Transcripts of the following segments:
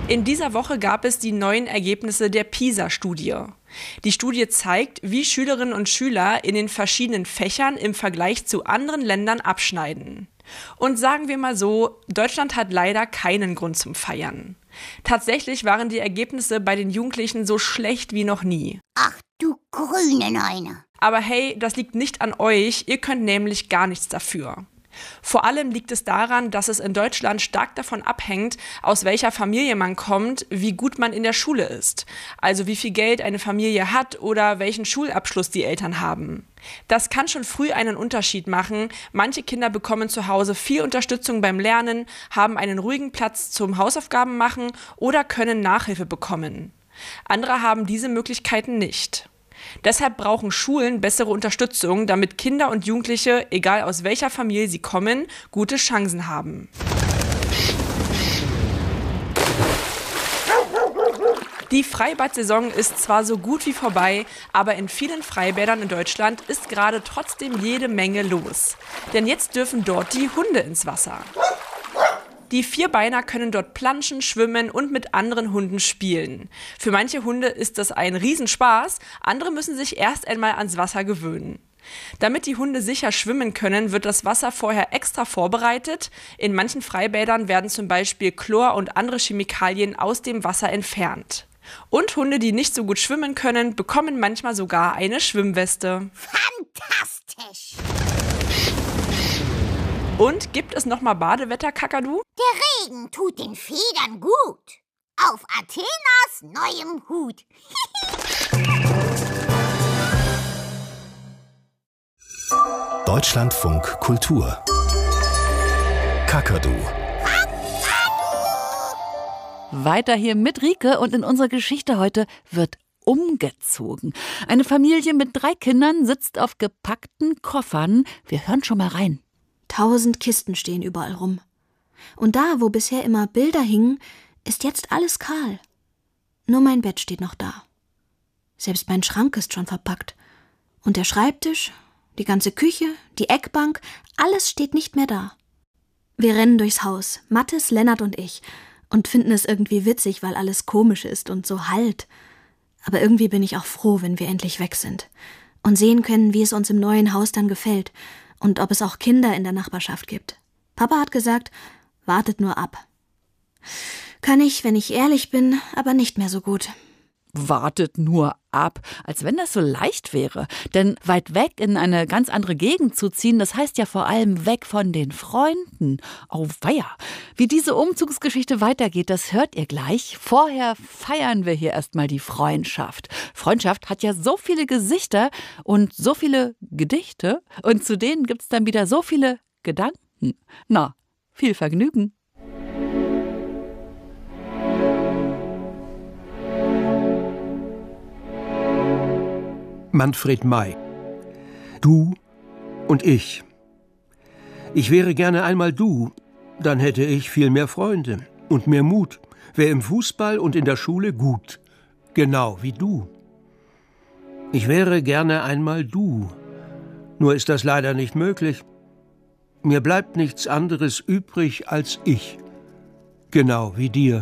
In dieser Woche gab es die neuen Ergebnisse der PISA-Studie. Die Studie zeigt, wie Schülerinnen und Schüler in den verschiedenen Fächern im Vergleich zu anderen Ländern abschneiden. Und sagen wir mal so, Deutschland hat leider keinen Grund zum Feiern. Tatsächlich waren die Ergebnisse bei den Jugendlichen so schlecht wie noch nie. Ach du grüne Neune. Aber hey, das liegt nicht an euch, ihr könnt nämlich gar nichts dafür. Vor allem liegt es daran, dass es in Deutschland stark davon abhängt, aus welcher Familie man kommt, wie gut man in der Schule ist. Also wie viel Geld eine Familie hat oder welchen Schulabschluss die Eltern haben. Das kann schon früh einen Unterschied machen. Manche Kinder bekommen zu Hause viel Unterstützung beim Lernen, haben einen ruhigen Platz zum Hausaufgaben machen oder können Nachhilfe bekommen. Andere haben diese Möglichkeiten nicht. Deshalb brauchen Schulen bessere Unterstützung, damit Kinder und Jugendliche, egal aus welcher Familie sie kommen, gute Chancen haben. Die Freibad-Saison ist zwar so gut wie vorbei, aber in vielen Freibädern in Deutschland ist gerade trotzdem jede Menge los. Denn jetzt dürfen dort die Hunde ins Wasser. Die Vierbeiner können dort planschen, schwimmen und mit anderen Hunden spielen. Für manche Hunde ist das ein Riesenspaß, andere müssen sich erst einmal ans Wasser gewöhnen. Damit die Hunde sicher schwimmen können, wird das Wasser vorher extra vorbereitet. In manchen Freibädern werden zum Beispiel Chlor und andere Chemikalien aus dem Wasser entfernt. Und Hunde, die nicht so gut schwimmen können, bekommen manchmal sogar eine Schwimmweste. Fantastisch! Und gibt es nochmal Badewetter, Kakadu? Der Regen tut den Federn gut. Auf Athenas neuem Hut. Deutschlandfunk Kultur. Kakadu. Weiter hier mit Rike und in unserer Geschichte heute wird umgezogen. Eine Familie mit 3 Kindern sitzt auf gepackten Koffern. Wir hören schon mal rein. 1000 Kisten stehen überall rum. Und da, wo bisher immer Bilder hingen, ist jetzt alles kahl. Nur mein Bett steht noch da. Selbst mein Schrank ist schon verpackt. Und der Schreibtisch, die ganze Küche, die Eckbank, alles steht nicht mehr da. Wir rennen durchs Haus, Mathis, Lennart und ich, und finden es irgendwie witzig, weil alles komisch ist und so halt. Aber irgendwie bin ich auch froh, wenn wir endlich weg sind und sehen können, wie es uns im neuen Haus dann gefällt und ob es auch Kinder in der Nachbarschaft gibt. Papa hat gesagt, wartet nur ab. Kann ich, wenn ich ehrlich bin, aber nicht mehr so gut. Wartet nur ab, als wenn das so leicht wäre. Denn weit weg in eine ganz andere Gegend zu ziehen, das heißt ja vor allem weg von den Freunden. Auweia. Wie diese Umzugsgeschichte weitergeht, das hört ihr gleich. Vorher feiern wir hier erstmal die Freundschaft. Freundschaft hat ja so viele Gesichter und so viele Gedichte. Und zu denen gibt's dann wieder so viele Gedanken. Na, viel Vergnügen. Manfred May. Du und ich. Ich wäre gerne einmal du, dann hätte ich viel mehr Freunde und mehr Mut. Wär im Fußball und in der Schule gut, genau wie du. Ich wäre gerne einmal du, nur ist das leider nicht möglich. Mir bleibt nichts anderes übrig als ich, genau wie dir.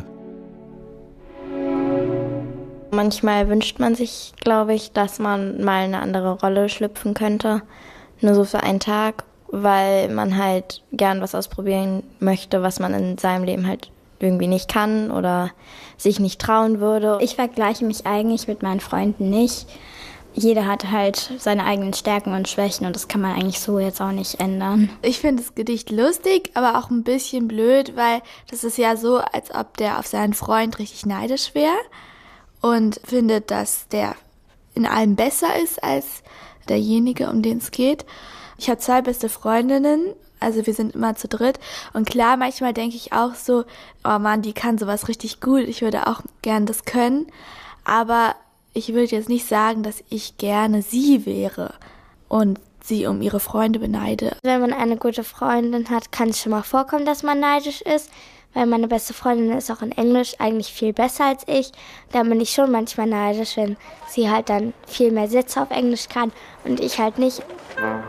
Manchmal wünscht man sich, glaube ich, dass man mal eine andere Rolle schlüpfen könnte. Nur so für einen Tag, weil man halt gern was ausprobieren möchte, was man in seinem Leben halt irgendwie nicht kann oder sich nicht trauen würde. Ich vergleiche mich eigentlich mit meinen Freunden nicht. Jeder hat halt seine eigenen Stärken und Schwächen und das kann man eigentlich so jetzt auch nicht ändern. Ich finde das Gedicht lustig, aber auch ein bisschen blöd, weil das ist ja so, als ob der auf seinen Freund richtig neidisch wäre. Und findet, dass der in allem besser ist als derjenige, um den es geht. Ich habe 2 beste Freundinnen, also wir sind immer zu dritt. Und klar, manchmal denke ich auch so, oh Mann, die kann sowas richtig gut, ich würde auch gern das können. Aber ich würde jetzt nicht sagen, dass ich gerne sie wäre und sie um ihre Freunde beneide. Wenn man eine gute Freundin hat, kann es schon mal vorkommen, dass man neidisch ist. Weil meine beste Freundin ist auch in Englisch eigentlich viel besser als ich. Da bin ich schon manchmal neidisch, wenn sie halt dann viel mehr Sätze auf Englisch kann und ich halt nicht.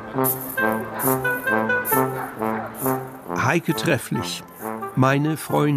Heike Trefflich, meine Freundin.